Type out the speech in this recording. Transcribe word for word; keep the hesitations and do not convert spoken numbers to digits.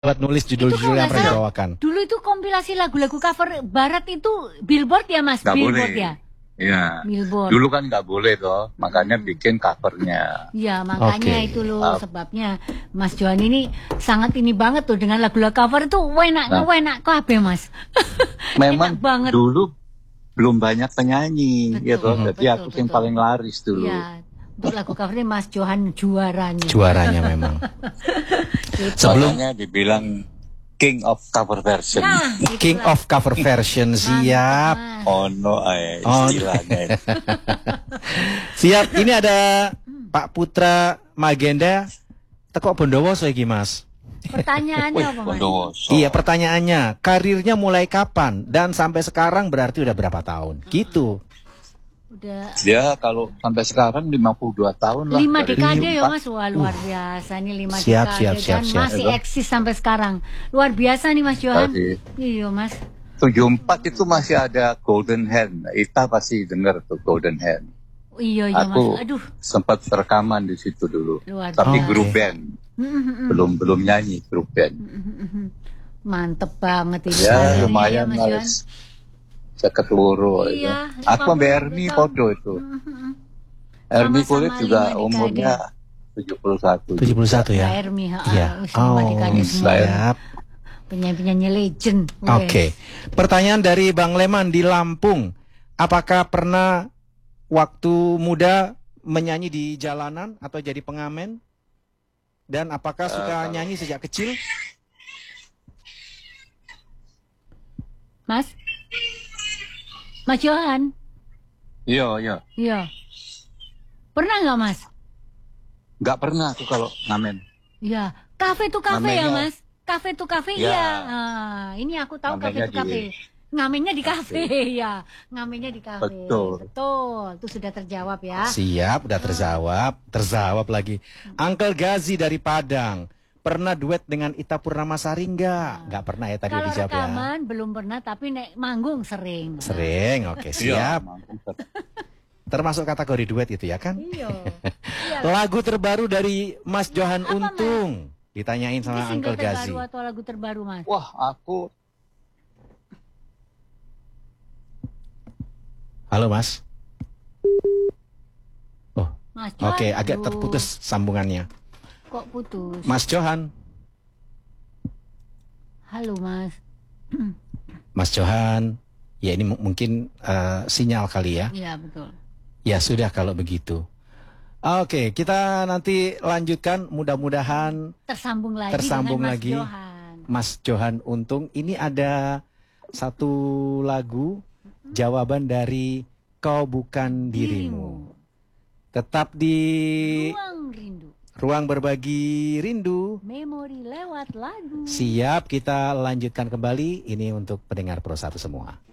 Buat nulis judul-judul yang pernah dibawakan. Dulu itu kompilasi lagu-lagu cover barat itu Billboard ya Mas? Gak Billboard boleh. ya? Iya. Billboard. Dulu kan nggak boleh toh, makanya hmm. bikin covernya. Iya, makanya okay. itu loh uh, sebabnya Mas Johan ini sangat ini banget tuh dengan lagu-lagu cover itu enak nah, enak kok apa Mas? Memang banget. Dulu belum banyak penyanyi, betul, gitu. Betul, Jadi aku yang paling laris dulu. Ya. Untuk lagu covernya Mas Johan juaranya. Juaranya memang. Gitu. Sebelumnya dibilang King of Cover Version. Nah, King of Cover Version, siap. Mantap, oh no, eh, istilahnya. Siap. Ini ada Pak Putra Magenda. Teko Bondowoso iki Mas. Pertanyaannya apa Mas? Bondowoso. Iya, pertanyaannya, karirnya mulai kapan dan sampai sekarang berarti udah berapa tahun? Gitu. Udah. Dia kalau sampai sekarang lima puluh dua tahun lah. Lima dekade ya Mas, wah luar biasa nih lima siap, dekade siap, siap, dan siap. masih eksis sampai sekarang. Luar biasa nih Mas Johan. Iya Mas. tujuh puluh empat itu masih ada Golden Hand. Ita pasti dengar tuh Golden Hand. Oh, iya iya Aku Mas. Aduh. sempat rekaman di situ dulu. Luar Tapi biasa. grup band. belum belum nyanyi grup band. Mantep banget ini. Ya lumayan ya, Mas seket loro iya, ya. Aku sama Ermi foto itu. Ermi kulit juga umurnya tujuh puluh satu. tujuh puluh satu ya. Ermi, iya. Oh, siap. Penyanyi-penyanyi legend. Oke. Okay. Pertanyaan dari Bang Leman di Lampung. Apakah pernah waktu muda menyanyi di jalanan atau jadi pengamen? Dan apakah suka uh, nyanyi sejak kecil? Mas? Mas Johan? Iya, iya. Iya. Pernah nggak Mas? Nggak pernah tuh kalau ngamen. Iya. Kafe tuh kafe ya Mas? Kafe tuh kafe ya. Iya. Nah, ini aku tahu kafe tuh kafe. Ngamennya di kafe ya. Ngamennya di kafe. Betul. Betul. Itu sudah terjawab ya. Siap, udah terjawab. Terjawab lagi. Uncle Gazi dari Padang. Pernah duet dengan Ita Purnamasari enggak? Enggak pernah ya tadi dijawab ya. Kalau rekaman belum pernah, tapi nek manggung sering. Sering, oke siap. Termasuk kategori duet itu ya kan? Iya. Lagu terbaru dari Mas Johan apa, Untung. Mas? Ditanyain sama Uncle Gazi. Terbaru atau lagu terbaru Mas? Wah aku. Halo Mas. Oh, oke okay, agak aduh. terputus sambungannya. Kok putus? Mas Johan. Halo Mas. Mas Johan. Ya ini mungkin uh, sinyal kali ya. Iya betul. Ya sudah kalau begitu. Oke, kita nanti lanjutkan. Mudah-mudahan tersambung lagi tersambung dengan Mas lagi. Johan. Mas Johan Untung. Ini ada satu lagu mm-hmm. jawaban dari Kau Bukan Dirimu. Dirimu. Tetap di Ruang Rindu. Ruang Berbagi Rindu. Memori lewat lagu. Siap, kita lanjutkan kembali. Ini untuk pendengar Pro satu semua.